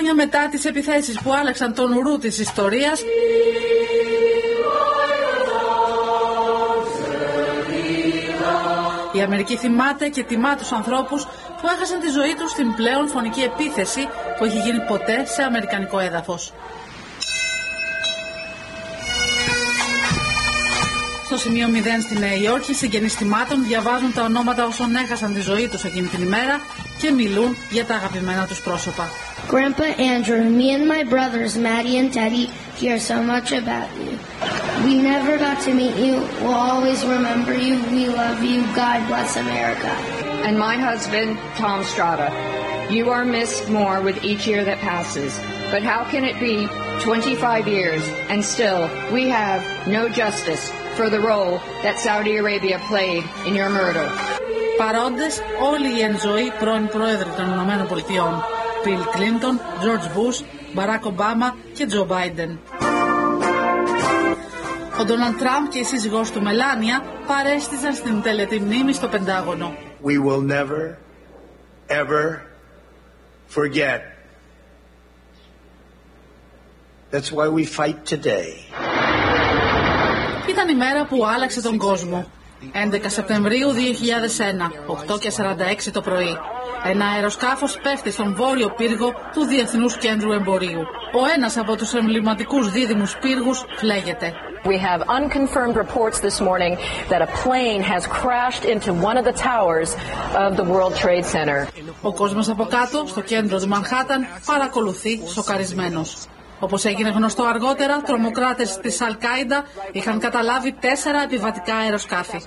χρόνια μετά τις επιθέσεις που άλλαξαν τον ουρού της ιστορίας, η Αμερική θυμάται και τιμά τους ανθρώπους που έχασαν τη ζωή τους στην πλέον φωνική επίθεση που έχει γίνει ποτέ σε αμερικανικό έδαφος. Στο σημείο 0 στη Νέα Υόρκη, συγγενείς θυμάτων διαβάζουν τα ονόματα όσων έχασαν τη ζωή τους εκείνη την ημέρα και μιλούν για τα αγαπημένα τους πρόσωπα. Grandpa Andrew, me and my brothers Maddie and Teddy hear so much about you. We never got to meet you. We'll always remember you. We love you. God bless America. And my husband, Tom Strada. You are missed more with each year that passes. But how can it be 25 years and still we have no justice for the role that Saudi Arabia played in your murder? Παρόντες όλοι οι εν ζωή πρώην πρόεδροι των Ηνωμένων Πολιτειών, Bill Clinton, George Bush, Barack Obama και Joe Biden. Ο Ντόναλντ Τραμπ και η σύζυγός του Μελάνια παρέστησαν στην τελετή μνήμη στο Πεντάγωνο. We will never, ever forget. That's why we fight today. Ήταν η μέρα που άλλαξε τον κόσμο. 11 Σεπτεμβρίου 2001, 8:46 το πρωί. Ένα αεροσκάφος πέφτει στον βόρειο πύργο του Διεθνούς Κέντρου Εμπορίου. Ο ένας από τους εμβληματικούς δίδυμους πύργους φλέγεται. We have unconfirmed reports this morning that a plane has crashed into one of the towers of the World Trade Center. Ο κόσμος από κάτω, στο κέντρο του Μανχάταν, παρακολουθεί σοκαρισμένος. Όπως έγινε γνωστό αργότερα, τρομοκράτες της Αλ-Κάιντα είχαν καταλάβει 4 επιβατικά αεροσκάφη.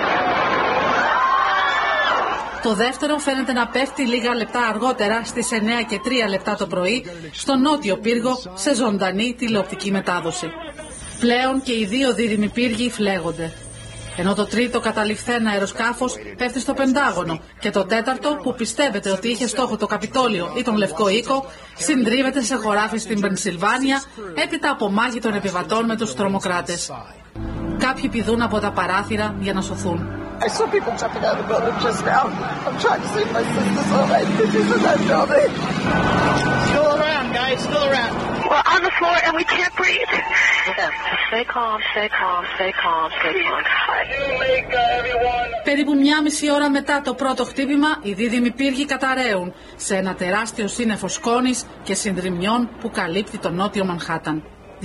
Το δεύτερο φαίνεται να πέφτει λίγα λεπτά αργότερα στις 9:03 το πρωί στο νότιο πύργο σε ζωντανή τηλεοπτική μετάδοση. Πλέον και οι 2 δίδυμοι πύργοι φλέγονται. Ενώ το τρίτο καταληφθέν αεροσκάφος πέφτει στο Πεντάγωνο και το τέταρτο, που πιστεύετε ότι είχε στόχο το Καπιτόλιο ή τον Λευκό Οίκο, συντρίβεται σε χωράφι στην Πενσιλβάνια έπειτα από μάχη των επιβατών με τους τρομοκράτες. Κάποιοι πηδούν από τα παράθυρα για να σωθούν. I saw people jumping out of the building just now. I'm trying to save my sister's soul. She's in that building. Still around, guys. Still around. We're on the floor and we can't breathe. Stay calm, stay calm, stay calm, stay calm. Περίπου 1,5 ώρα μετά το πρώτο χτύπημα, οι δίδυμοι πύργοι καταραίουν σε ένα τεράστιο σύννεφο σκόνης και συντριμμιών που καλύπτει το νότιο Μανχάταν.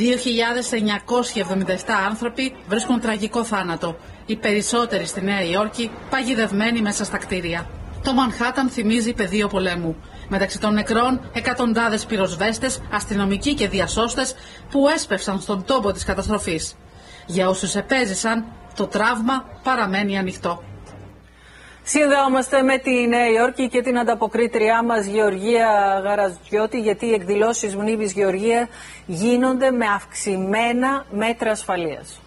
2.977 άνθρωποι βρίσκουν τραγικό θάνατο, οι περισσότεροι στη Νέα Υόρκη παγιδευμένοι μέσα στα κτίρια. Το Μανχάταν θυμίζει πεδίο πολέμου. Μεταξύ των νεκρών, εκατοντάδες πυροσβέστες, αστυνομικοί και διασώστες που έσπευσαν στον τόπο της καταστροφής. Για όσους επέζησαν, το τραύμα παραμένει ανοιχτό. Συνδεόμαστε με τη Νέα Υόρκη και την ανταποκρίτριά μας Γεωργία Γαραζιώτη, γιατί οι εκδηλώσεις μνήμης, Γεωργία, γίνονται με αυξημένα μέτρα ασφαλείας.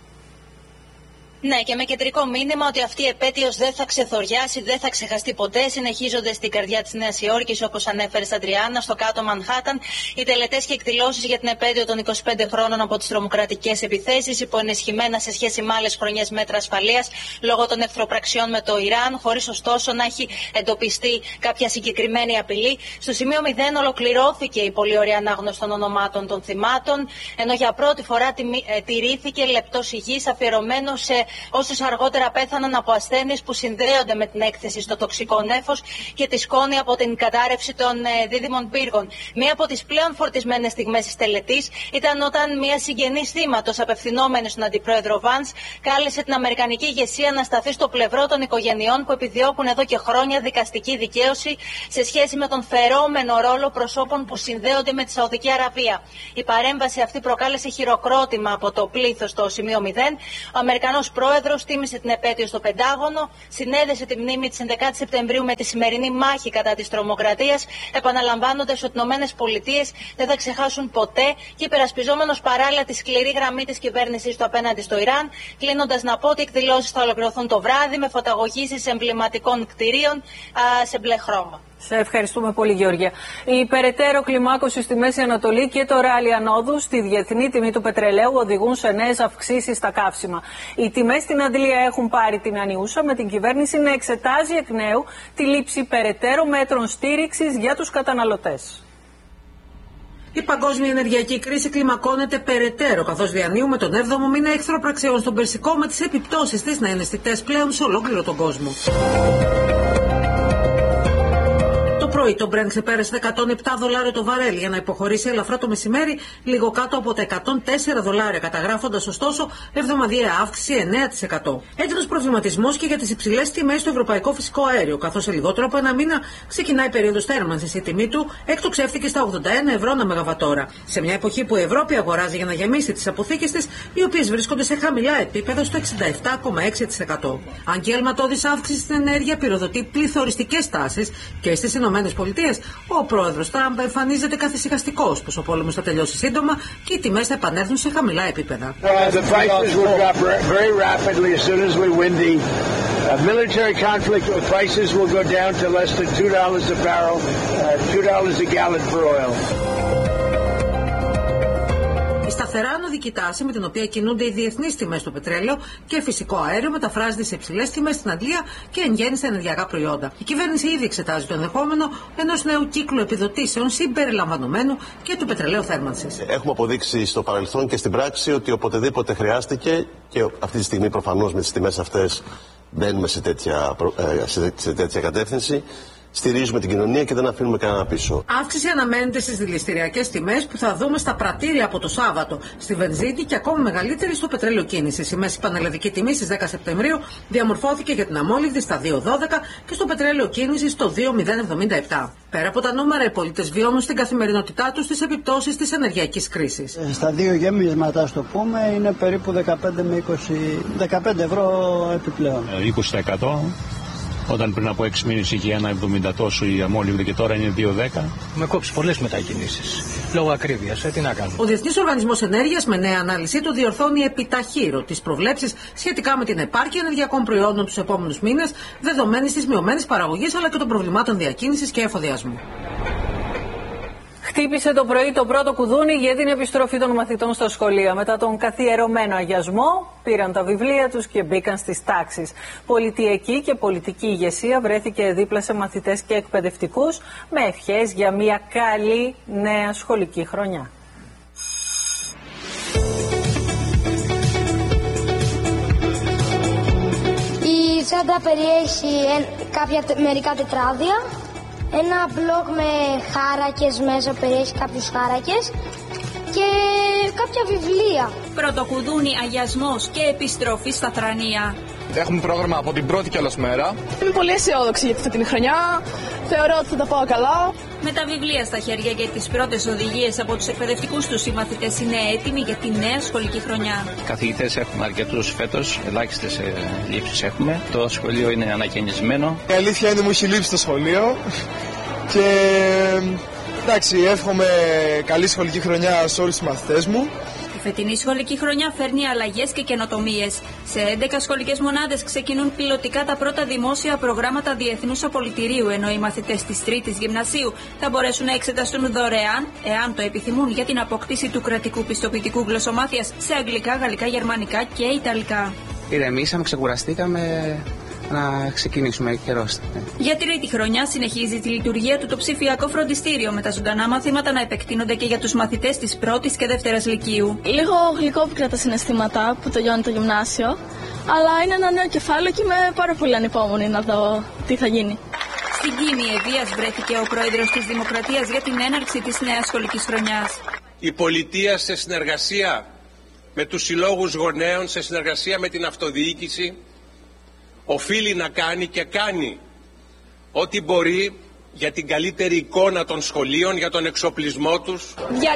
Ναι, και με κεντρικό μήνυμα ότι αυτή η επέτειος δεν θα ξεθοριάσει, δεν θα ξεχαστεί ποτέ. Συνεχίζονται στην καρδιά της Νέας Υόρκης, όπως ανέφερε Αντριάννα, στο κάτω Μανχάταν, οι τελετές και εκδηλώσεις για την επέτειο των 25 χρόνων από τις τρομοκρατικές επιθέσεις, υποενισχυμένα σε σχέση με άλλες χρονιές μέτρα ασφαλείας λόγω των εχθροπραξιών με το Ιράν, χωρίς ωστόσο να έχει εντοπιστεί κάποια συγκεκριμένη απειλή. Στο σημείο 0 ολοκληρώθηκε η πολύ ωραία ανάγνωση των ονομάτων των θυμάτων, ενώ για πρώτη φορά τηρήθηκε λεπτός υγιής αφιερωμένο σε όσους αργότερα πέθαναν από ασθένειες που συνδέονται με την έκθεση στο τοξικό νέφος και τη σκόνη από την κατάρρευση των δίδυμων πύργων. Μία από τις πλέον φορτισμένες στιγμές της τελετής ήταν όταν μία συγγενής θύματος, απευθυνόμενη στον αντιπρόεδρο Βάνς, κάλεσε την αμερικανική ηγεσία να σταθεί στο πλευρό των οικογενειών που επιδιώκουν εδώ και χρόνια δικαστική δικαίωση σε σχέση με τον φερόμενο ρόλο προσώπων που συνδέονται με τη Σαουδική Αραβία. Η παρέμβαση αυτή προκάλεσε χειροκρότημα από το πλήθος στο σημείο 0. Ο Αμερικανός πρόεδρος τίμησε την επέτειο στο Πεντάγωνο, συνέδεσε τη μνήμη της 11 Σεπτεμβρίου με τη σημερινή μάχη κατά της τρομοκρατίας, επαναλαμβάνοντας ότι οι ΗΠΑ δεν θα ξεχάσουν ποτέ και υπερασπιζόμενος παράλληλα τη σκληρή γραμμή της κυβέρνησης του απέναντι στο Ιράν, κλείνοντας να πω ότι οι εκδηλώσεις θα ολοκληρωθούν το βράδυ με φωταγωγήσεις εμβληματικών κτηρίων σε μπλε χρώμα. Σε ευχαριστούμε πολύ, Γεωργία. Η περαιτέρω κλιμάκωση στη Μέση Ανατολή και το ράλι ανόδου στη διεθνή τιμή του πετρελαίου οδηγούν σε νέες αυξήσεις στα καύσιμα. Οι τιμές στην Αντλία έχουν πάρει την ανιούσα, με την κυβέρνηση να εξετάζει εκ νέου τη λήψη περαιτέρω μέτρων στήριξης για τους καταναλωτές. Η παγκόσμια ενεργειακή κρίση κλιμακώνεται περαιτέρω, καθώς διανύουμε τον 7ο μήνα εχθροπραξιών στον Περσικό, με τις επιπτώσεις της να είναι αισθητές πλέον σε ολόκληρο τον κόσμο. Πρωί το Brent ξεπέρασε $107 το βαρέλ για να υποχωρήσει ελαφρά το μεσημέρι, λίγο κάτω από τα $104, καταγράφοντας ωστόσο εβδομαδιαία αύξηση 9%. Έντονος προβληματισμός και για τις υψηλές τιμές στο ευρωπαϊκό φυσικό αέριο, καθώς σε λιγότερο από ένα μήνα ξεκινάει η περίοδος θέρμανσης. Η τιμή του εκτοξεύτηκε στα €81 ανά μεγαβατόρα. Σε μια εποχή που η Ευρώπη αγοράζει για να γεμίσει τις αποθήκες της, οι οποίες βρίσκονται σε χαμηλά επίπεδα στο 67,6%. Αν και η αλματώδης αύξηση στην ενέργεια πυροδοτεί πληθωριστικές τάσεις και στις ΗΠΑ, ο πρόεδρος Τραμπ εμφανίζεται καθησυχαστικός πως ο πόλεμος θα τελειώσει σύντομα και οι τιμές θα επανέλθουν σε χαμηλά επίπεδα. Η σταθερά ανωδική τάση με την οποία κινούνται οι διεθνείς τιμές στο πετρέλαιο και φυσικό αέριο μεταφράζεται σε υψηλές τιμές στην Αγγλία και εν γέννη στα ενεργειακά προϊόντα. Η κυβέρνηση ήδη εξετάζει το ενδεχόμενο ενός νέου κύκλου επιδοτήσεων συμπεριλαμβανομένου και του πετρελαίου θέρμανσης. Έχουμε αποδείξει στο παρελθόν και στην πράξη ότι οποτεδήποτε χρειάστηκε, και αυτή τη στιγμή προφανώς με τις τιμές αυτές μπαίνουμε σε τέτοια κατεύθυνση, στηρίζουμε την κοινωνία και δεν αφήνουμε κανένα πίσω. Αύξηση αναμένεται στις δηληστηριακές τιμές που θα δούμε στα πρατήρια από το Σάββατο, στη βενζίνη και ακόμη μεγαλύτερη στο πετρέλαιο κίνησης. Η μέση πανελλαδική τιμή στις 10 Σεπτεμβρίου διαμορφώθηκε για την αμόλυβδη στα 2,12 και στο πετρέλαιο κίνησης στο 2,077. Πέρα από τα νούμερα, οι πολίτες βιώνουν στην καθημερινότητά τους τις επιπτώσεις της ενεργειακής κρίσης. Στα δύο γέμισματα, στο πούμε, είναι περίπου 15 με 15 ευρώ επιπλέον. 20%. Όταν πριν από 6 μήνες είχε 1,70 τόσο η αμόλυβδη και τώρα είναι 2,10. Με κόψει πολλές μετακινήσεις. Λόγω ακρίβειας. Τι να κάνουμε. Ο Διεθνής Οργανισμός Ενέργειας, με νέα ανάλυση του, διορθώνει επιταχύρω τις προβλέψεις σχετικά με την επάρκεια ενεργειακών προϊόντων τους επόμενους μήνες, δεδομένης της μειωμένης παραγωγής αλλά και των προβλημάτων διακίνησης και εφοδιασμού. Χτύπησε το πρωί το πρώτο κουδούνι για την επιστροφή των μαθητών στα σχολεία. Μετά τον καθιερωμένο αγιασμό, πήραν τα βιβλία τους και μπήκαν στις τάξεις. Πολιτιακή και πολιτική ηγεσία βρέθηκε δίπλα σε μαθητές και εκπαιδευτικούς με ευχές για μια καλή νέα σχολική χρονιά. Η τσάντα περιέχει μερικά τετράδια. Ένα μπλοκ με χάρακες μέσα, περιέχει κάποιους χάρακες και κάποια βιβλία. Πρωτοκουδούνι, αγιασμός και επιστροφή στα θρανία. Έχουμε πρόγραμμα από την πρώτη κιόλας μέρα. Είμαι πολύ αισιόδοξη για αυτή την χρονιά. Θεωρώ ότι θα τα πάω καλά. Με τα βιβλία στα χέρια και τις πρώτες οδηγίες από τους εκπαιδευτικούς τους, οι μαθητές είναι έτοιμοι για τη νέα σχολική χρονιά. Καθηγητές έχουμε αρκετούς φέτος, ελάχιστες λήψεις έχουμε. Το σχολείο είναι ανακαινισμένο. Η αλήθεια είναι μου έχει λείψει το σχολείο και εντάξει, εύχομαι καλή σχολική χρονιά σε όλους τους μαθητές μου. Η φετινή σχολική χρονιά φέρνει αλλαγές και καινοτομίες. Σε 11 σχολικές μονάδες ξεκινούν πιλωτικά τα πρώτα δημόσια προγράμματα διεθνούς απολυτηρίου, ενώ οι μαθητές της Τρίτης Γυμνασίου θα μπορέσουν να εξεταστούν δωρεάν, εάν το επιθυμούν, για την απόκτηση του κρατικού πιστοποιητικού γλωσσομάθειας σε αγγλικά, γαλλικά, γερμανικά και ιταλικά. Ηρεμήσαμε, ξεκουραστήκαμε. Να ξεκινήσουμε καιρός. Για τρίτη χρονιά συνεχίζει τη λειτουργία του το ψηφιακό φροντιστήριο, με τα ζωντανά μαθήματα να επεκτείνονται και για τους μαθητές της πρώτης και δεύτερας λυκείου. Λίγο γλυκόπικρα τα συναισθήματα που τελειώνει το γυμνάσιο, αλλά είναι ένα νέο κεφάλαιο και είμαι πάρα πολύ ανυπόμονη να δω τι θα γίνει. Στην Κίμη Ευβίας βρέθηκε ο πρόεδρος της Δημοκρατίας για την έναρξη της νέας σχολικής χρονιάς. Η πολιτεία σε συνεργασία με τους συλλόγους γονέων, σε συνεργασία με την αυτοδιοίκηση, οφείλει να κάνει και κάνει ό,τι μπορεί για την καλύτερη εικόνα των σχολείων, για τον εξοπλισμό τους.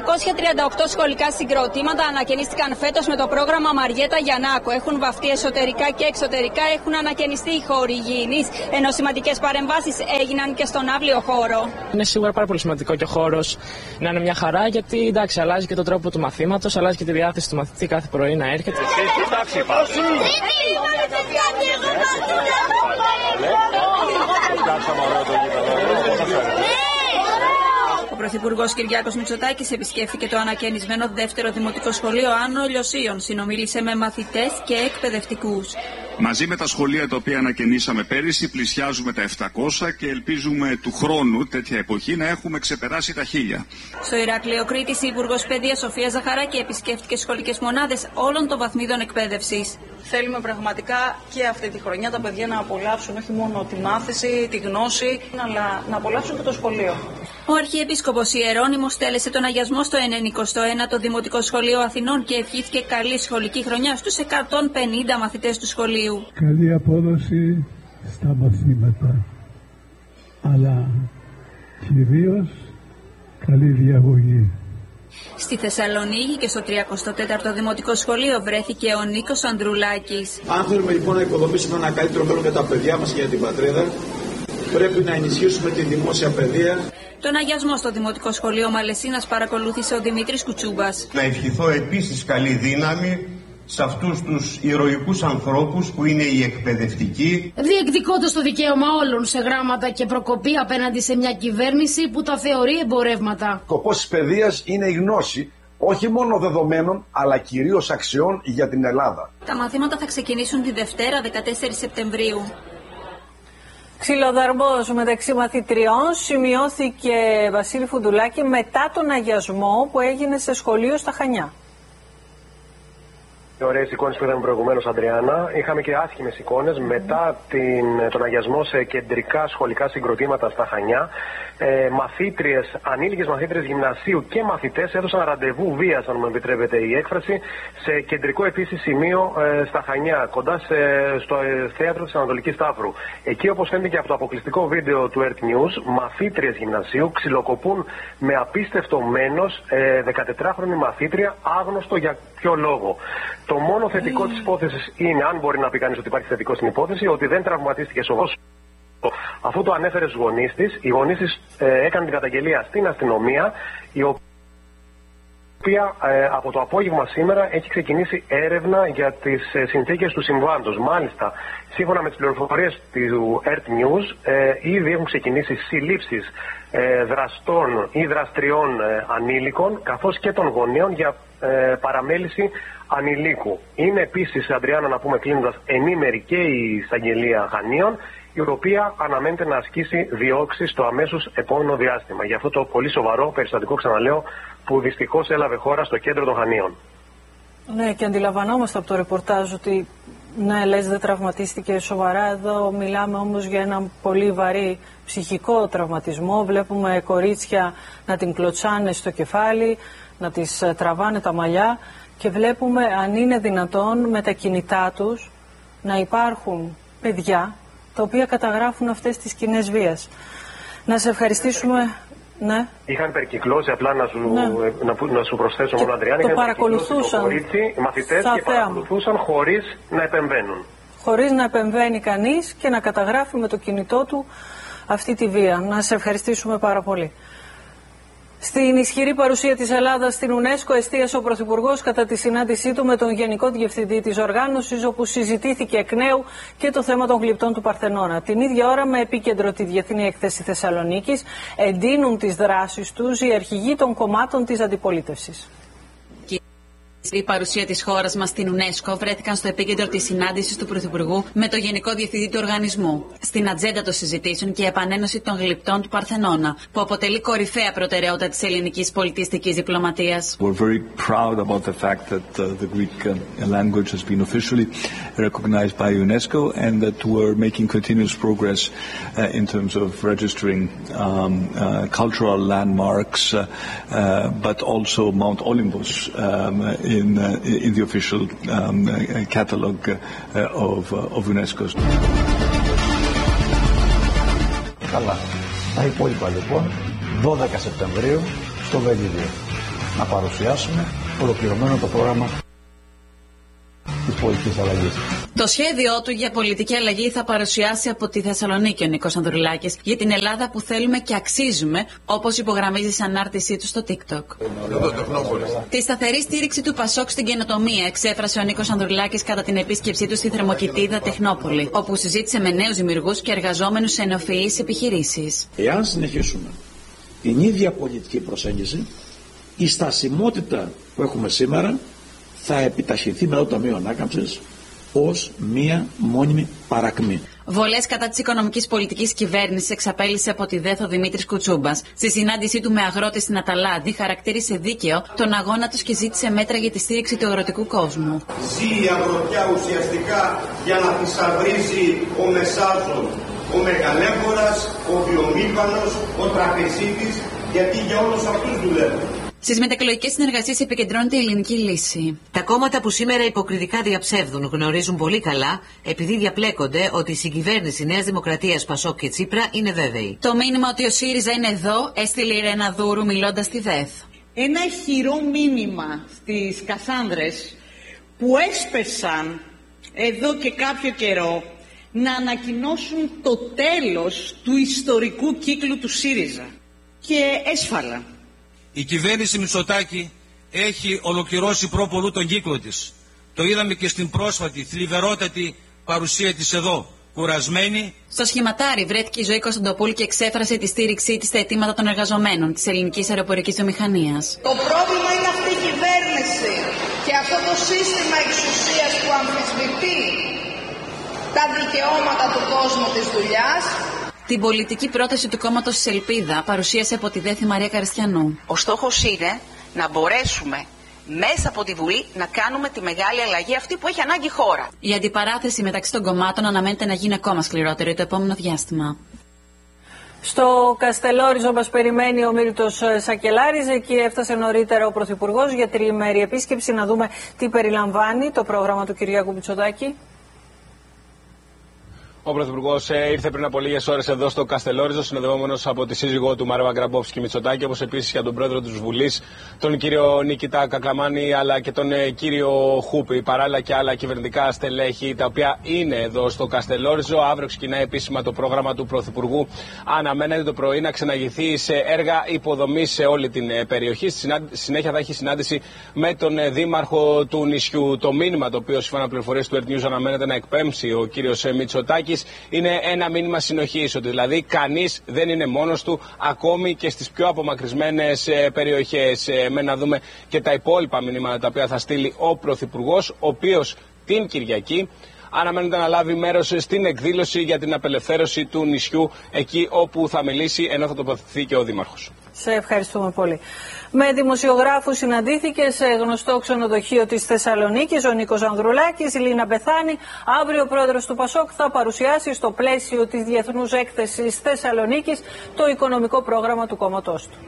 238 σχολικά συγκροτήματα ανακαινίστηκαν φέτος με το πρόγραμμα Μαριέτα Γιαννάκου. Έχουν βαφτεί εσωτερικά και εξωτερικά, έχουν ανακαινιστεί οι χώροι υγιεινής, ενώ σημαντικές παρεμβάσεις έγιναν και στον αύλιο χώρο. Είναι σίγουρα πάρα πολύ σημαντικό και ο χώρος να είναι μια χαρά, γιατί εντάξει, αλλάζει και τον τρόπο του μαθήματος, αλλάζει και τη διάθεση του μαθητή κάθε πρωί να έρχεται. Ο Πρωθυπουργός Κυριάκος Μητσοτάκης επισκέφθηκε το ανακαινισμένο δεύτερο δημοτικό σχολείο Άνω Λιωσίων, συνομίλησε με μαθητές και εκπαιδευτικούς. Μαζί με τα σχολεία τα οποία ανακαινήσαμε πέρυσι πλησιάζουμε τα 700 και ελπίζουμε του χρόνου τέτοια εποχή να έχουμε ξεπεράσει τα 1000. Στο Ηράκλειο Κρήτης, η Υπουργός Παιδείας Σοφία Ζαχαράκη επισκέφτηκε σχολικές μονάδες όλων των βαθμίδων εκπαίδευσης. Θέλουμε πραγματικά και αυτή τη χρονιά τα παιδιά να απολαύσουν όχι μόνο τη μάθηση, τη γνώση, αλλά να απολαύσουν και το σχολείο. Ο Αρχιεπίσκοπος Ιερώνυμος τέλεσε τον αγιασμό στο 91ο Δημοτικό Σχολείο Αθηνών και ευχήθηκε καλή σχολική χρονιά στους 150 μαθητές του σχολείου. Καλή απόδοση στα μαθήματα, αλλά κυρίως καλή διαγωγή. Στη Θεσσαλονίκη και στο 34ο Δημοτικό Σχολείο βρέθηκε ο Νίκος Ανδρουλάκης. Αν θέλουμε λοιπόν να οικοδομήσουμε ένα καλύτερο μέλλον για τα παιδιά μας και για την πατρίδα, πρέπει να ενισχύσουμε τη δημόσια παιδεία. Τον αγιασμό στο Δημοτικό Σχολείο Μαλαισίνας παρακολούθησε ο Δημήτρης Κουτσούμπας. Να ευχηθώ επίσης καλή δύναμη σε αυτούς τους ηρωικούς ανθρώπους που είναι οι εκπαιδευτικοί. Διεκδικώντας το δικαίωμα όλων σε γράμματα και προκοπή απέναντι σε μια κυβέρνηση που τα θεωρεί εμπορεύματα. Σκοπός της παιδείας είναι η γνώση όχι μόνο δεδομένων αλλά κυρίως αξιών για την Ελλάδα. Τα μαθήματα θα ξεκινήσουν τη Δευτέρα 14 Σεπτεμβρίου. Ξυλοδαρμός μεταξύ μαθητριών σημειώθηκε, Βασίλη Φουντουλάκη, μετά τον αγιασμό που έγινε σε σχολείο στα Χανιά. Ωραίες εικόνες που είδαμε προηγουμένως, Αντριάννα. Είχαμε και άσχημες εικόνες μετά τον αγιασμό σε κεντρικά σχολικά συγκροτήματα στα Χανιά. Μαθήτριες, ανήλικες μαθήτριες γυμνασίου και μαθητές έδωσαν ραντεβού βίας, αν μου επιτρέπετε η έκφραση, σε κεντρικό επίσης σημείο στα Χανιά, κοντά στο θέατρο της Ανατολικής Σταύρου. Εκεί, όπως φαίνεται και από το αποκλειστικό βίντεο του Earth News, μαθήτριες γυμνασίου ξυλοκοπούν με απίστευτο μένος 14χρονη μαθήτρια, άγνωστο για ποιο λόγο. Το μόνο θετικό της υπόθεσης είναι, αν μπορεί να πει κανείς ότι υπάρχει θετικό στην υπόθεση, ότι δεν τραυματίστηκε σοβαρός. Αφού το ανέφερε στους γονείς της, οι γονείς της έκανε την καταγγελία στην αστυνομία, η οποία από το απόγευμα σήμερα έχει ξεκινήσει έρευνα για τις συνθήκες του συμβάντος. Μάλιστα, σύμφωνα με τις πληροφορίες του Earth News, ήδη έχουν ξεκινήσει συλλήψεις δραστών ή δραστριών ανήλικων, καθώς και των γονέων για παραμέληση ανηλίκου. Είναι επίσης, Αντριάννα, να πούμε κλείνοντας, ενήμερη και η εισαγγελία Χανίων, η οποία αναμένεται να ασκήσει διώξεις στο αμέσως επόμενο διάστημα. Για αυτό το πολύ σοβαρό περιστατικό, ξαναλέω, που δυστυχώς έλαβε χώρα στο κέντρο των Χανίων. Ναι, και αντιλαμβανόμαστε από το ρεπορτάζ ότι ναι, λες δεν τραυματίστηκε σοβαρά. Εδώ μιλάμε όμως για έναν πολύ βαρύ ψυχικό τραυματισμό. Βλέπουμε κορίτσια να την κλωτσάνε στο κεφάλι, να τις τραβάνε τα μαλλιά και βλέπουμε, αν είναι δυνατόν, με τα κινητά τους να υπάρχουν παιδιά τα οποία καταγράφουν αυτές τις σκηνές βίας. Να σε ευχαριστήσουμε. Ναι. Είχαν περικυκλώσει, απλά να σου προσθέσω μόνο, Αντριάννη, το παρακολουθούσαν οι μαθητές και παρακολουθούσαν χωρίς να επεμβαίνουν. Χωρίς να επεμβαίνει κανείς και να καταγράφει με το κινητό του αυτή τη βία. Να σε ευχαριστήσουμε πάρα πολύ. Στην ισχυρή παρουσία της Ελλάδας στην UNESCO εστίασε ο Πρωθυπουργός κατά τη συνάντησή του με τον Γενικό Διευθυντή της οργάνωσης, όπου συζητήθηκε εκ νέου και το θέμα των γλυπτών του Παρθενώνα. Την ίδια ώρα, με επίκεντρο τη Διεθνή Έκθεση Θεσσαλονίκης, εντείνουν τις δράσεις τους οι αρχηγοί των κομμάτων της αντιπολίτευσης. Η παρουσία της χώρας μας στην UNESCO βρέθηκαν στο επίκεντρο της συνάντησης του Πρωθυπουργού με το Γενικό Διευθυντή του Οργανισμού. Στην ατζέντα των συζητήσεων και η επανένωση των γλυπτών του Παρθενώνα, που αποτελεί κορυφαία προτεραιότητα της ελληνικής πολιτιστικής διπλωματίας. We're very proud about the fact that the Greek language has been officially recognized by UNESCO and that we're making continuous progress in terms of registering cultural landmarks, but also Mount Olympus in the official catalogue of UNESCO. Καλά. Τα υπόλοιπα λοιπόν 12 Σεπτεμβρίου στο Βελγίδιο. Να παρουσιάσουμε ολοκληρωμένο το πρόγραμμα της πολιτικής αλλαγής. Το σχέδιό του για πολιτική αλλαγή θα παρουσιάσει από τη Θεσσαλονίκη ο Νίκος Ανδρουλάκης για την Ελλάδα που θέλουμε και αξίζουμε, όπως υπογραμμίζει σε ανάρτησή του στο TikTok. Τη σταθερή στήριξη του Πασόκ στην καινοτομία εξέφρασε ο Νίκος Ανδρουλάκης κατά την επίσκεψή του στη Θερμοκηπίδα Τεχνόπολη, όπου συζήτησε με νέους δημιουργούς και εργαζόμενους σε νεοφυείς επιχειρήσεις. Εάν συνεχίσουμε την ίδια πολιτική προσέγγιση, η στασιμότητα που έχουμε σήμερα θα επιταχυνθεί με το Ταμείο Ανάκαμψης, ως μία μόνιμη παρακμή. Βολές κατά της οικονομικής πολιτικής κυβέρνησης εξαπέλυσε από τη ΔΕΘ ο Δημήτρης Κουτσούμπας. Στη συνάντησή του με αγρότες στην Αταλάντη, χαρακτήρισε δίκαιο τον αγώνα τους και ζήτησε μέτρα για τη στήριξη του αγροτικού κόσμου. Ζει η αγροτιά ουσιαστικά για να θησαυρίζει ο Μεσάζων, ο Μεγαλέμπορας, ο Βιομήπανος, ο Τραπεζίτης, γιατί για όλους αυτούς δουλεύουν. Στις μετεκλογικές συνεργασίες επικεντρώνεται η ελληνική λύση. Τα κόμματα που σήμερα υποκριτικά διαψεύδουν γνωρίζουν πολύ καλά, επειδή διαπλέκονται, ότι η συγκυβέρνηση Νέας Δημοκρατίας, Πασόκ και Τσίπρα είναι βέβαιη. Το μήνυμα ότι ο ΣΥΡΙΖΑ είναι εδώ έστειλε η Ρένα Δούρου μιλώντας στη ΔΕΘ. Ένα ηχηρό μήνυμα στις Κασάνδρες που έσπευσαν εδώ και κάποιο καιρό να ανακοινώσουν το τέλος του ιστορικού κύκλου του ΣΥΡΙΖΑ. Και έσφαλα. Η κυβέρνηση Μητσοτάκη έχει ολοκληρώσει προπολού τον κύκλο της. Το είδαμε και στην πρόσφατη θλιβερότατη παρουσία της εδώ, κουρασμένη. Στο σχηματάρι βρέθηκε η Ζωή Κωνσταντοπούλου και εξέφρασε τη στήριξή της στα αιτήματα των εργαζομένων της ελληνικής αεροπορικής βιομηχανίας. Το πρόβλημα είναι αυτή η κυβέρνηση και αυτό το σύστημα εξουσίας που αμφισβητεί τα δικαιώματα του κόσμου της δουλειάς. Την πολιτική πρόταση του κόμματος της Ελπίδα παρουσίασε από τη ΔΕΘ Μαρία Καριστιανού. Ο στόχος είναι να μπορέσουμε μέσα από τη Βουλή να κάνουμε τη μεγάλη αλλαγή αυτή που έχει ανάγκη η χώρα. Η αντιπαράθεση μεταξύ των κομμάτων αναμένεται να γίνει ακόμα σκληρότερη το επόμενο διάστημα. Στο Καστελόριζο μας περιμένει ο Μύριτος Σακελάρης. Εκεί έφτασε νωρίτερα ο Πρωθυπουργός για τριημέρη επίσκεψη. Να δούμε τι περιλαμβάνει το πρόγραμμα του Κυριάκου Μητσοτάκη. Ο Πρωθυπουργός ήρθε πριν από λίγες ώρες εδώ στο Καστελόριζο, συνοδευόμενος από τη σύζυγό του Μαρέβα Γκραμπόφσκι Μητσοτάκη, όπως επίσης και τον πρόεδρο της Βουλής, τον κύριο Νίκητα Κακλαμάνη, αλλά και τον κύριο Χούπη, παράλληλα και άλλα κυβερνητικά στελέχη, τα οποία είναι εδώ στο Καστελόριζο. Αύριο ξεκινάει επίσημα το πρόγραμμα του Πρωθυπουργού. Αναμένεται το πρωί να ξεναγηθεί σε έργα υποδομής σε όλη την περιοχή. Στη συνέχεια θα έχει συνάντηση με τον δήμαρχο του νησιού. Το μήνυμα το οποίο, σύμφωνα με πληροφορίες του Earth News, αναμένεται να εκπέμψει ο κύριος Μητσοτάκης είναι ένα μήνυμα συνοχής, ότι δηλαδή κανείς δεν είναι μόνος του, ακόμη και στις πιο απομακρυσμένες περιοχές. Με να δούμε και τα υπόλοιπα μηνύματα τα οποία θα στείλει ο Πρωθυπουργός, ο οποίος την Κυριακή αναμένεται να λάβει μέρος στην εκδήλωση για την απελευθέρωση του νησιού, εκεί όπου θα μιλήσει, ενώ θα τοποθετηθεί και ο Δήμαρχος. Σε ευχαριστούμε πολύ. Με δημοσιογράφους συναντήθηκε σε γνωστό ξενοδοχείο της Θεσσαλονίκης ο Νίκος Ανδρουλάκης. Η Λίνα Μπεθάνη, αύριο ο πρόεδρος του Πασόκ, θα παρουσιάσει στο πλαίσιο της Διεθνούς Έκθεσης Θεσσαλονίκης το οικονομικό πρόγραμμα του κόμματός του.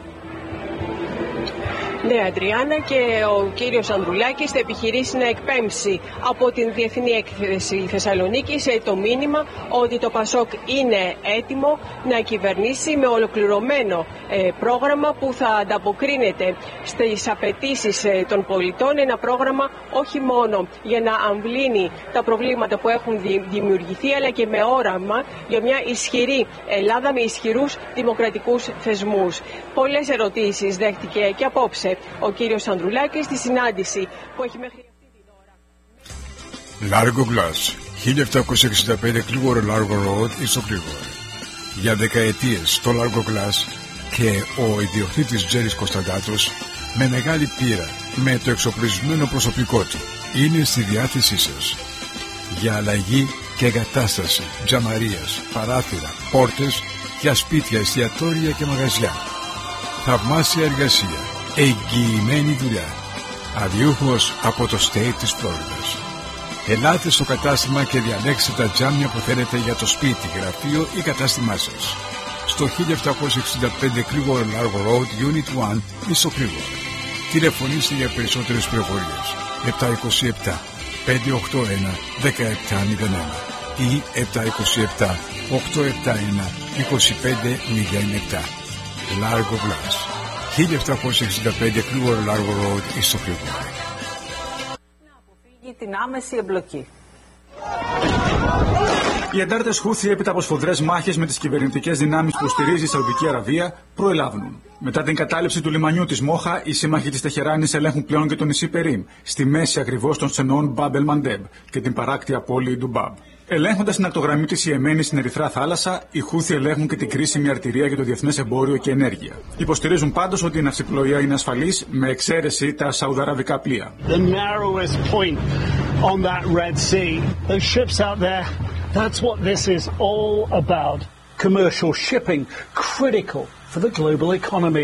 Ναι, Αντριάννα, και ο κύριος Ανδρουλάκης θα επιχειρήσει να εκπέμψει από την Διεθνή Έκθεση Θεσσαλονίκης το μήνυμα ότι το Πασόκ είναι έτοιμο να κυβερνήσει με ολοκληρωμένο πρόγραμμα που θα ανταποκρίνεται στις απαιτήσεις των πολιτών. Ένα πρόγραμμα όχι μόνο για να αμβλύνει τα προβλήματα που έχουν δημιουργηθεί, αλλά και με όραμα για μια ισχυρή Ελλάδα με ισχυρούς δημοκρατικούς θεσμούς. Πολλές ερωτήσεις δέχτηκε και απόψε ο κύριος Ανδρουλάκης στη συνάντηση που έχει μέχρι αυτή την ώρα. Largo Glass, 1765 Κλίγορο Largo Road, Ισοκλίγορο. Για δεκαετίες το Largo Glass και ο ιδιοκτήτης Τζέρης Κωνσταντάτος, με μεγάλη πείρα, με το εξοπλισμένο προσωπικό του, είναι στη διάθεσή σας. Για αλλαγή και εγκατάσταση τζαμαρίας, παράθυρα, πόρτες για σπίτια, εστιατόρια και μαγαζιά. Θαυμάσια εργασία, εγγυημένη δουλειά. Αδιούχος από το state της Φλόριδας. Ελάτε στο κατάστημα και διαλέξτε τα τζάμια που θέλετε για το σπίτι, γραφείο ή κατάστημά σας. Στο 1765 Κλίγορο Largo Road, Unit 1, Ισοκλίγορο. Τηλεφωνήστε για περισσότερες πληροφορίες. 727 581 1701 ή 727 871 2507. Largo Glass, 1765 Κλίγορο Largo Road, Ισοκλίγορο. Να αποφύγει την άμεση εμπλοκή. Οι εντάρτες Χούθι, έπειτα από σφοδρές μάχες με τις κυβερνητικές δυνάμεις που στηρίζει η Σαουδική Αραβία, προελάβουν. Μετά την κατάληψη του λιμανιού της Μόχα, οι σύμμαχοι της Τεχεράνης ελέγχουν πλέον και το νησί Περίμ, στη μέση ακριβώς των στενών Μπαμπ El Mandeb και την παράκτια πόλη Ντουμπάμπ. Ελέγχοντας την ακτογραμμή της Ιεμένης στην Ερυθρά Θάλασσα, οι Χούθι ελέγχουν και την κρίσιμη αρτηρία για το διεθνές εμπόριο και ενέργεια. Υποστηρίζουν πάντως ότι η ναυσιπλοεία είναι ασφαλής, με εξαίρεση τα σαουδαραβικά πλοία. The narrowest point on that Red Sea. Those ships out there, that's what this is all about. Commercial shipping, critical for the global economy.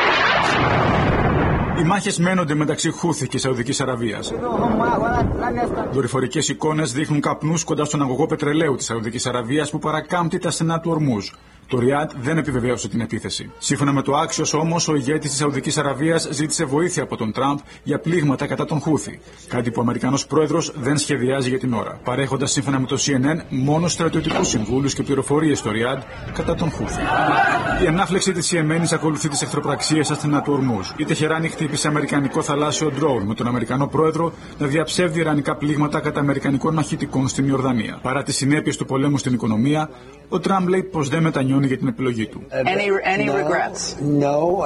Οι μάχες μένονται μεταξύ Χούθη και Σαουδικής Αραβίας. Δορυφορικές εικόνες δείχνουν καπνούς κοντά στον αγωγό πετρελαίου της Σαουδικής Αραβίας που παρακάμπτει τα στενά του Ορμούζ. Το Ριάντ δεν επιβεβαίωσε την επίθεση. Σύμφωνα με το Axios όμως, ο ηγέτης της Σαουδικής Αραβίας ζήτησε βοήθεια από τον Τραμπ για πλήγματα κατά τον Χούθη. Κάτι που ο Αμερικανός πρόεδρος δεν σχεδιάζει για την ώρα, παρέχοντας σύμφωνα με το CNN μόνο στρατιωτικούς συμβούλους και πληροφορίες στο Ριάντ κατά τον Χούθη. Η ανάφλεξη της Ιεμένης ακολουθεί τις εχθροπραξίες στα στενά του Ορμούζ. Η Τεχεράνη χτύπησε αμερικανικό θαλάσσιο ντρόουν με τον Αμερικανό πρόεδρο να διαψεύδει ιρανικά πλήγματα κατά αμερικανικών μαχητικών στην Ιορδανία. Παρά τις συνέπειες του πολέμου στην οικονομία, ο Τραμπ λέει πως δεν μετανιώνει για την επιλογή του. Any regrets? No,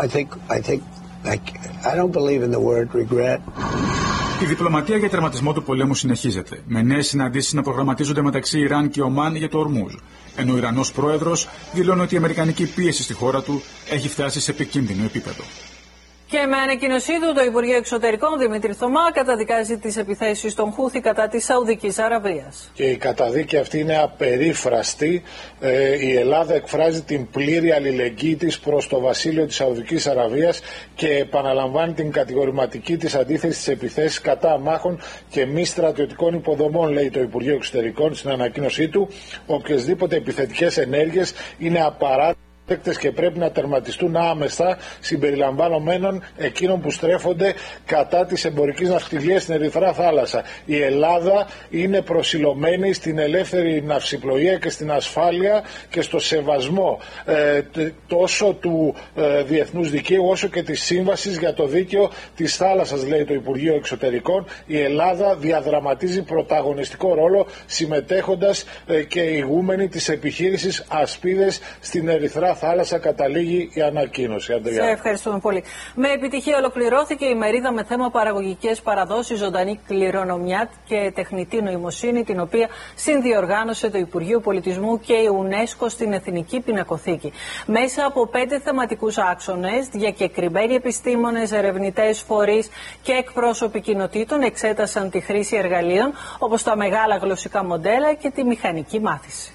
I don't believe in the word regret. Η διπλωματία για τερματισμό του πολέμου συνεχίζεται, με νέες συναντήσεις να προγραμματίζονται μεταξύ Ιράν και Ομάν για το Ορμούζ, ενώ ο Ιρανός πρόεδρος δηλώνει ότι η αμερικανική πίεση στη χώρα του έχει φτάσει σε επικίνδυνο επίπεδο. Και με ανακοίνωσή του, το Υπουργείο Εξωτερικών Δημήτρη Θωμά καταδικάζει τις επιθέσεις των Χούθη κατά της Σαουδικής Αραβίας. Και η καταδίκη αυτή είναι απερίφραστη. Η Ελλάδα εκφράζει την πλήρη αλληλεγγύη της προς το βασίλειο της Σαουδικής Αραβίας και επαναλαμβάνει την κατηγορηματική της αντίθεση στις επιθέσεις κατά αμάχων και μη στρατιωτικών υποδομών, λέει το Υπουργείο Εξωτερικών στην ανακοίνωσή του. Οποιασδήποτε επιθετικές ενέργειες είναι απαράδεκτες και πρέπει να τερματιστούν άμεσα, συμπεριλαμβανομένων εκείνων που στρέφονται κατά της εμπορικής ναυτιλίας στην Ερυθρά Θάλασσα. Η Ελλάδα είναι προσιλωμένη στην ελεύθερη ναυσιπλοεία και στην ασφάλεια και στο σεβασμό τόσο του διεθνούς δικαίου όσο και της σύμβασης για το δίκαιο της θάλασσας, λέει το Υπουργείο Εξωτερικών. Η Ελλάδα διαδραματίζει πρωταγωνιστικό ρόλο συμμετέχοντας και ηγούμενη της επιχείρησης Ασπίδες στην Ερυθρά Θάλασσα, καταλήγει η ανακοίνωση. Σε ευχαριστούμε πολύ. Με επιτυχία ολοκληρώθηκε η μερίδα με θέμα παραγωγικές παραδόσεις, ζωντανή κληρονομιά και τεχνητή νοημοσύνη, την οποία συνδιοργάνωσε το Υπουργείο Πολιτισμού και η UNESCO στην Εθνική Πινακοθήκη. Μέσα από 5 θεματικούς άξονες, διακεκριμένοι επιστήμονες, ερευνητές, φορείς και εκπρόσωποι κοινοτήτων εξέτασαν τη χρήση εργαλείων όπως τα μεγάλα γλωσσικά μοντέλα και τη μηχανική μάθηση.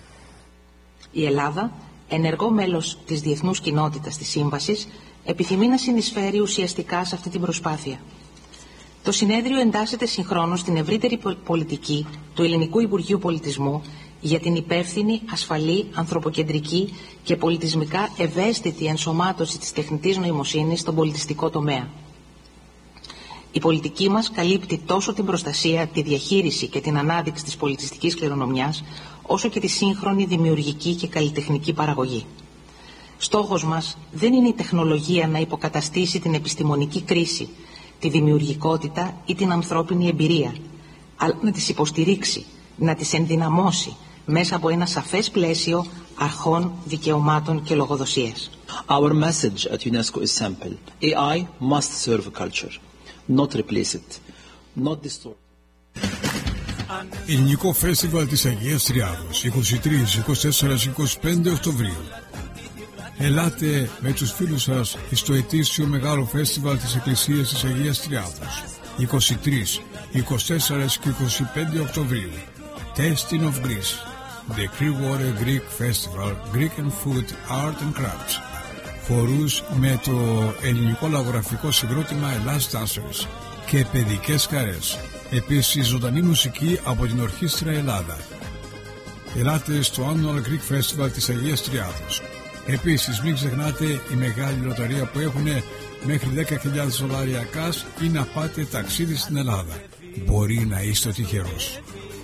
Η Ελλάδα, ενεργό μέλος της διεθνούς κοινότητας της Σύμβασης, επιθυμεί να συνεισφέρει ουσιαστικά σε αυτή την προσπάθεια. Το συνέδριο εντάσσεται συγχρόνως στην ευρύτερη πολιτική του Ελληνικού Υπουργείου Πολιτισμού για την υπεύθυνη, ασφαλή, ανθρωποκεντρική και πολιτισμικά ευαίσθητη ενσωμάτωση της τεχνητής νοημοσύνης στον πολιτιστικό τομέα. Η πολιτική μας καλύπτει τόσο την προστασία, τη διαχείριση και την ανάδειξη της πολιτιστικής κληρονομιάς, όσο και τη σύγχρονη δημιουργική και καλλιτεχνική παραγωγή. Στόχος μας δεν είναι η τεχνολογία να υποκαταστήσει την επιστημονική κρίση, τη δημιουργικότητα ή την ανθρώπινη εμπειρία, αλλά να τις υποστηρίξει, να τις ενδυναμώσει μέσα από ένα σαφές πλαίσιο αρχών, δικαιωμάτων και λογοδοσίας. Our message at UNESCO is simple. AI must serve culture, not replace it, not distort. Ελληνικό Φέστιβαλ της Αγίας Τριάδος, 23, 24, 25 Οκτωβρίου. Ελάτε με τους φίλους σας στο ετήσιο μεγάλο φέστιβαλ της Εκκλησίας της Αγίας Τριάδος, 23, 24 και 25 Οκτωβρίου. Tasting of Greece, the Clearwater Greek Festival, Greek and Food, Art and Crafts. Χορούς με το ελληνικό λαγογραφικό συγκρότημα Ελλάς Dancers και παιδικές χαρές. Επίσης ζωντανή μουσική από την Ορχήστρα Ελλάδα. Ελάτε στο Annual Greek Festival της Αγίας Τριάδος. Επίσης μην ξεχνάτε η μεγάλη λοταρία που έχουν μέχρι $10,000 cash ή να πάτε ταξίδι στην Ελλάδα. Μπορεί να είστε ο τυχερός.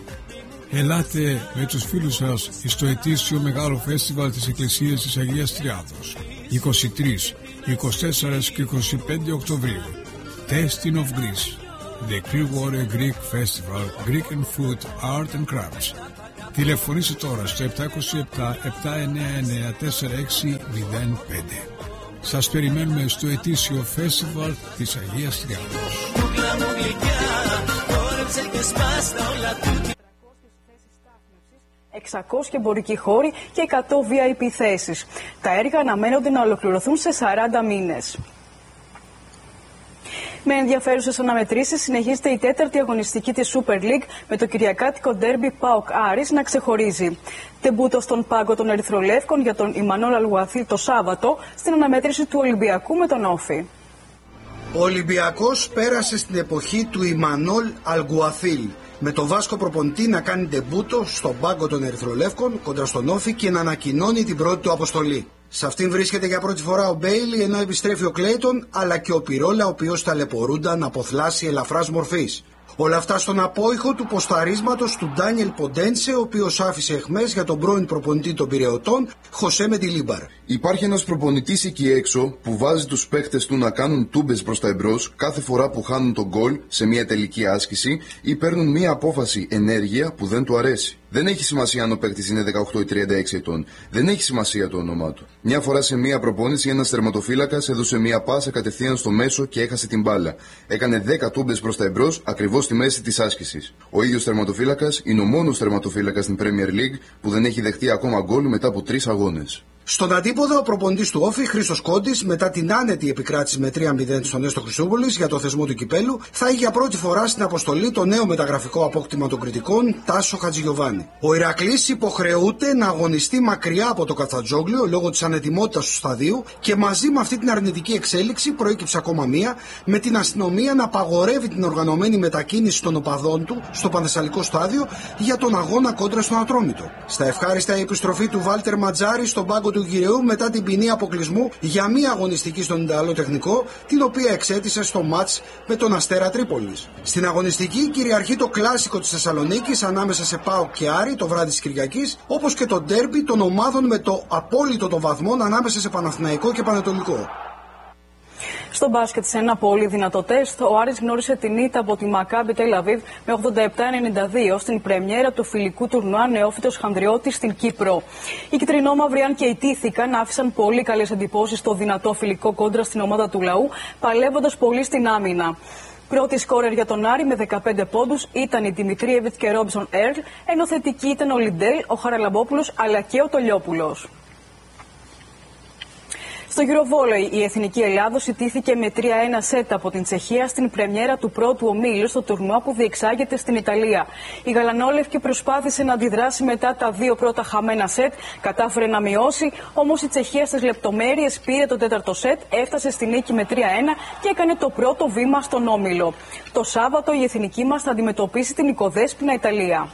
Ελάτε με τους φίλους σας στο ετήσιο μεγάλο φέστιβαλ της Εκκλησίας της Αγίας Τριάδος, 23, 24 και 25 Οκτωβρίου. Tasting of Greece, the Clearwater Greek Festival, Greek and Food, Art and Crafts. Τηλεφωνήστε τώρα στο 727-799-4605. Σας περιμένουμε στο ετήσιο φέστιβαλ της Αγίας Τριάδος. 600 εμπορικοί χώροι και 100 VIP θέσεις. Τα έργα αναμένονται να ολοκληρωθούν σε 40 μήνες. Με ενδιαφέρουσες αναμετρήσεις συνεχίζεται η τέταρτη αγωνιστική της Super League με το κυριακάτικο ντέρμπι ΠΑΟΚ Άρης να ξεχωρίζει. Τεμπούτο στον πάγκο των Ερυθρολεύκων για τον Ιμανόλ Αλγουαθίλ το Σάββατο στην αναμέτρηση του Ολυμπιακού με τον Όφη. Ο Ολυμπιακός πέρασε στην εποχή του Ιμανόλ Αλγουαθίλ, με τον Βάσκο προπονητή να κάνει τεμπούτο στον πάγκο των Ερυθρολεύκων κοντρα στον Όφη και να ανακοινώνει την πρώτη του αποστολή. Σε αυτήν βρίσκεται για πρώτη φορά ο Μπέιλι, ενώ επιστρέφει ο Κλέιτον, αλλά και ο Πυρόλα, ο οποίος ταλαιπωρούνταν από θλάση ελαφράς μορφής. Όλα αυτά στον απόϊχο του ποσταρίσματος του Ντάνιελ Ποντένσε, ο οποίος άφησε αιχμές για τον πρώην προπονητή των Πειραιωτών, Χωσέ Μεντιλίμπαρ. Υπάρχει ένας προπονητής εκεί έξω που βάζει τους παίχτες του να κάνουν τούμπες προς τα εμπρός κάθε φορά που χάνουν τον γκολ σε μια τελική άσκηση ή παίρνουν μια απόφαση, ενέργεια που δεν του αρέσει. Δεν έχει σημασία αν ο παίκτης είναι 18 ή 36 ετών. Δεν έχει σημασία το όνομά του. Μια φορά σε μια προπόνηση, ένας τερματοφύλακας έδωσε μια πάσα κατευθείαν στο μέσο και έχασε την μπάλα. Έκανε 10 τούμπες προς τα εμπρός, ακριβώς στη μέση της άσκησης. Ο ίδιος τερματοφύλακας είναι ο μόνος τερματοφύλακας στην Premier League που δεν έχει δεχτεί ακόμα γκολ μετά από 3 αγώνες. Στον αντίποδο, ο προπονητής του Όφη, Χρήστος Κόντης, μετά την άνετη επικράτηση με 3-0 στον Νέστο Χρυσούπολης για το θεσμό του κυπέλου, θα έχει για πρώτη φορά στην αποστολή το νέο μεταγραφικό απόκτημα των κριτικών, Τάσο Χατζηγιοβάνη. Ο Ηρακλής υποχρεούται να αγωνιστεί μακριά από το Κατσατζόγλιο λόγω της ανετοιμότητας του σταδίου και μαζί με αυτή την αρνητική εξέλιξη προέκυψε ακόμα μία, με την αστυνομία να απαγορεύει την οργανωμένη μετακίνηση των οπαδών του στο Πανθεσσαλικό στάδιο για τον αγώνα κόντρα στον Ατρόμητο. Στα ευχάριστα η επιστροφή του Βάλτερ Ματζάρη στον πάγκο του Κυριαιού μετά την ποινή αποκλεισμού για μία αγωνιστική στον Ιταλό τεχνικό, την οποία εξέτησε στο μάτς με τον Αστέρα Τρίπολης. Στην αγωνιστική κυριαρχεί το κλάσικο της Θεσσαλονίκης ανάμεσα σε ΠΑΟΚ και Άρη το βράδυ της Κυριακής, όπως και το ντέρμπι των ομάδων με το απόλυτο των βαθμών ανάμεσα σε Παναθηναϊκό και Πανετολικό. Στο μπάσκετ, σε ένα πολύ δυνατό τεστ, ο Άρης γνώρισε την ήττα από τη Μακάμπι Τελ Αβίβ με 87-92 στην πρεμιέρα του φιλικού τουρνουά Νεόφυτος Χανδριώτης στην Κύπρο. Οι κυτρινόμαυροι, αν και ιτήθηκαν, άφησαν πολύ καλές εντυπώσεις στο δυνατό φιλικό κόντρα στην ομάδα του λαού, παλεύοντας πολύ στην άμυνα. Πρώτη σκόρερ για τον Άρη με 15 πόντους ήταν η Δημητρίεβιτς και Ρόμπσον Έρλ, ενώ θετικοί ήταν ο Λιντέλ, ο Χαραλαμπόπουλος αλλά και ο Τολιόπουλος. Στο Eurovóley η Εθνική Ελλάδος ιτήθηκε με 3-1 σετ από την Τσεχία στην πρεμιέρα του πρώτου ομίλου στο τουρνουά που διεξάγεται στην Ιταλία. Η Γαλανόλευκη προσπάθησε να αντιδράσει μετά τα 2 πρώτα χαμένα σετ, κατάφερε να μειώσει, όμως η Τσεχία στις λεπτομέρειες πήρε το τέταρτο σετ, έφτασε στη νίκη με 3-1 και έκανε το πρώτο βήμα στον όμιλο. Το Σάββατο η Εθνική μας θα αντιμετωπίσει την οικοδέσποινα Ιταλία.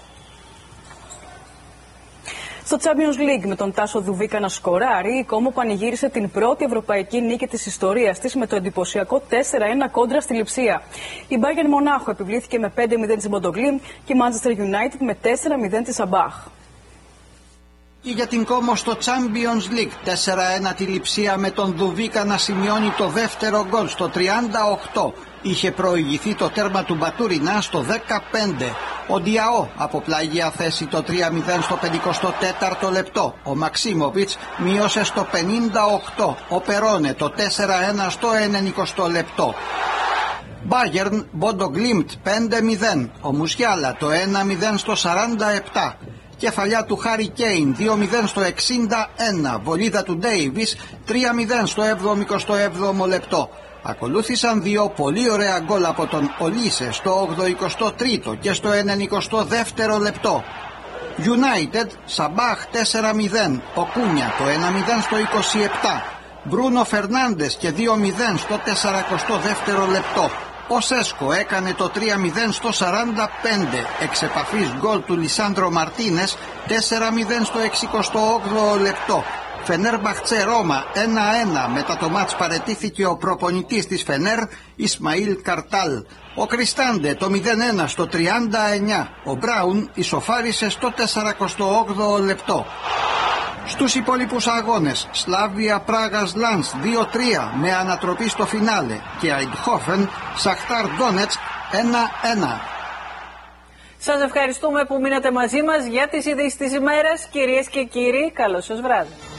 Στο Champions League με τον Τάσο Δουβίκα να σκοράρει, η Κόμο πανηγύρισε την πρώτη ευρωπαϊκή νίκη της ιστορίας της με το εντυπωσιακό 4-1 κόντρα στη Λειψία. Η Bayern Μονάχο επιβλήθηκε με 5-0 της Μποντογκλίμ και η Manchester United με 4-0 της Αμπάχ. Και για την Κόμο στο Champions League 4-1 τη Λειψία με τον Δουβίκα να σημειώνει το δεύτερο γκολ στο 38. Είχε προηγηθεί το τέρμα του Μπατουρινά στο 15. Ο Ντιαό από πλάγια θέση το 3-0 στο 54ο λεπτό. Ο Μαξίμοβιτς μείωσε στο 58. Ο Περόνε το 4-1 στο 90ο λεπτό. Bayern Μποντογκλίμτ 5-0. Ο Μουσιάλα το 1-0 στο 47. Κεφαλιά του Χάρι Κέιν 2-0 στο 61. Βολίδα του Ντέιβις 3-0 στο 77ο λεπτό. Ακολούθησαν 2 πολύ ωραία γκολ από τον Ολίσε στο 83ο και στο 92ο λεπτό. United Σαμπάχ 4-0. Ο Κούνια το 1-0 στο 27. Μπρούνο Φερνάντες και 2-0 στο 42ο λεπτό. Ο Σέσκο έκανε το 3-0 στο 45. Εξ επαφής γκολ του Λισάνδρο Μαρτίνες 4-0 στο 68ο λεπτό. Φενέρμπαχτσε Ρώμα 1-1. Μετά το μάτς παραιτήθηκε ο προπονητής της Φενέρ, Ισμαήλ Καρτάλ. Ο Κριστάντε το 0-1 στο 39. Ο Μπράουν ισοφάρισε στο 48ο λεπτό. Στους υπόλοιπους αγώνες, Σλάβια Πράγας Λάνς 2-3 με ανατροπή στο φινάλε και Αϊντχόφεν Σαχτάρ Ντόνετσκ 1-1. Σας ευχαριστούμε που μείνατε μαζί μας για τις ειδήσεις της ημέρας. Κυρίες και κύριοι, καλό σας βράδυ.